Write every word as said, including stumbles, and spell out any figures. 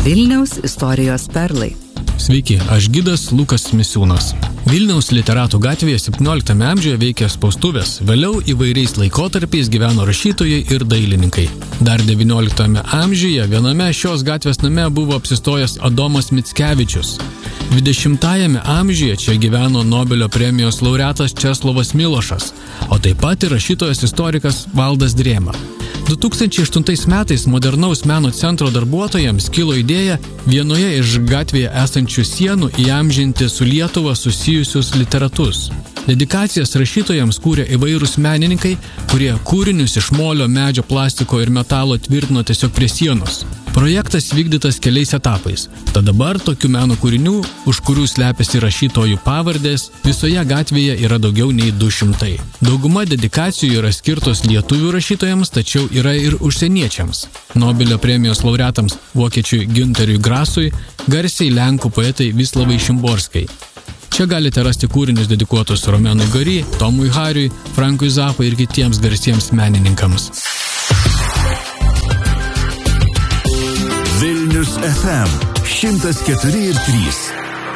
Vilniaus istorijos perlai. Sveiki, aš gidas Lukas Misiūnas. Vilniaus Literatų gatvėje septynioliktame amžiuje veikė spaustuvės, vėliau įvairiais laikotarpiais gyveno rašytojai ir dailininkai. Dar devynioliktame amžiuje viename šios gatvės name buvo apsistojęs Adomas Mickevičius. dvidešimtajame amžiuje čia gyveno Nobelio premijos laureatas Česlovas Milošas, o taip pat ir rašytojas istorikas Valdas Drėma. du tūkstančiai aštuntais metais Modernaus meno centro darbuotojams kilo idėja vienoje iš gatvėje esančių sienų įamžinti su Lietuva susijusius literatus. Dedikacijas rašytojams kūrė įvairūs menininkai, kurie kūrinius iš molio, medžio, plastiko ir metalo tvirtino tiesiog prie sienos. Projektas vykdytas keliais etapais. Tad dabar tokių meno kūrinių, už kurių slepiasi rašytojų pavardės, visoje gatvėje yra daugiau nei du šimtai. Dauguma dedikacijų yra skirtos lietuvių rašytojams, tačiau yra ir užsieniečiams. Nobelio premijos laureatams vokiečiui Günteriui Grasui, garsiai lenkų poetai Vislavai Šimborskai. Čia galite rasti kūrinius dedikuotus Romenui Gary, Tomui Hariui, Frankui Zappai ir kitiems garsiems menininkams. Vilnius F M šimtas keturi ir trys.